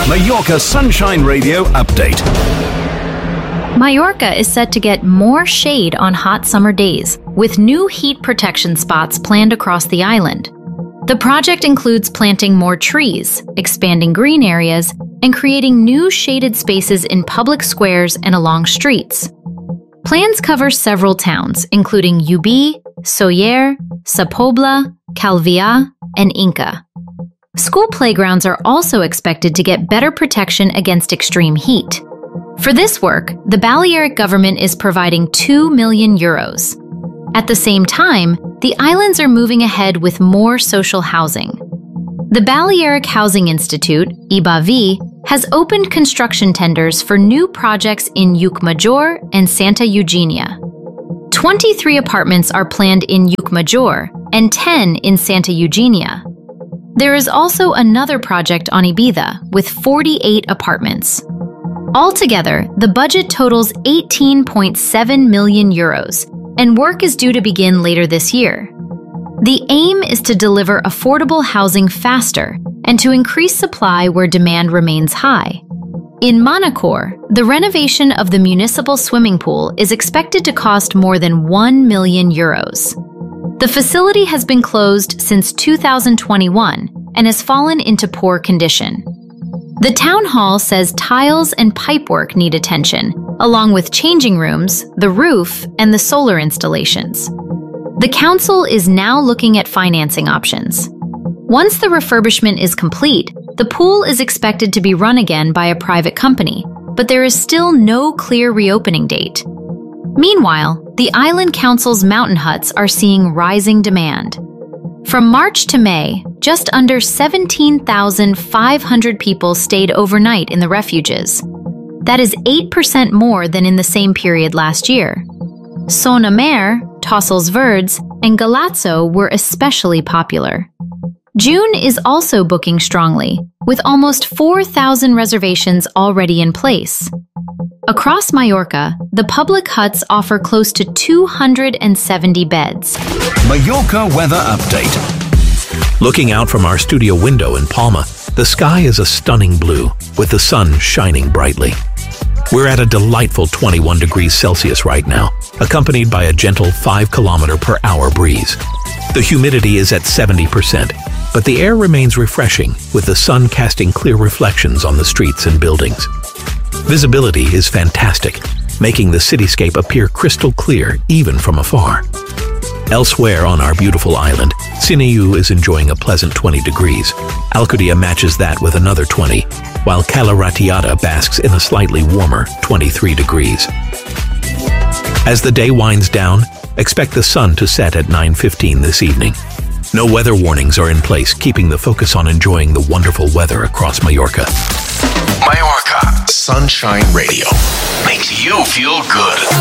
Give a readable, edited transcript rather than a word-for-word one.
Mallorca Sunshine Radio update. Mallorca is set to get more shade on hot summer days, with new heat protection spots planned across the island. The project includes planting more trees, expanding green areas, and creating new shaded spaces in public squares and along streets. Plans cover several towns, including Ubi, Sóller, Sa Pobla, Calvià, and Inca. School playgrounds are also expected to get better protection against extreme heat. For this work, the Balearic government is providing €2 million. At the same time, the islands are moving ahead with more social housing. The Balearic Housing Institute, IBAVI, has opened construction tenders for new projects in Llucmajor and Santa Eugenia. 23 apartments are planned in Llucmajor and 10 in Santa Eugenia. There is also another project on Ibiza with 48 apartments. Altogether, the budget totals €18.7 million, and work is due to begin later this year. The aim is to deliver affordable housing faster and to increase supply where demand remains high. In Manacor, the renovation of the municipal swimming pool is expected to cost more than €1 million. The facility has been closed since 2021 and has fallen into poor condition. The town hall says tiles and pipework need attention, along with changing rooms, the roof, and the solar installations. The council is now looking at financing options. Once the refurbishment is complete, the pool is expected to be run again by a private company, but there is still no clear reopening date. Meanwhile, the island council's mountain huts are seeing rising demand. From March to May, just under 17,500 people stayed overnight in the refuges. That is 8% more than in the same period last year. Son Amer, Tossels Verds, and Galazzo were especially popular. June is also booking strongly, with almost 4,000 reservations already in place. Across Mallorca, the public huts offer close to 270 beds. Mallorca weather update. Looking out from our studio window in Palma, the sky is a stunning blue, with the sun shining brightly. We're at a delightful 21 degrees Celsius right now, accompanied by a gentle 5-kilometer-per-hour breeze. The humidity is at 70%, but the air remains refreshing, with the sun casting clear reflections on the streets and buildings. Visibility is fantastic, making the cityscape appear crystal clear even from afar. Elsewhere on our beautiful island, Siniu is enjoying a pleasant 20 degrees. Alcudia matches that with another 20, while Cala Ratiada basks in a slightly warmer 23 degrees. As the day winds down, expect the sun to set at 9:15 this evening. No weather warnings are in place, keeping the focus on enjoying the wonderful weather across Mallorca. Mallorca Sunshine Radio makes you feel good.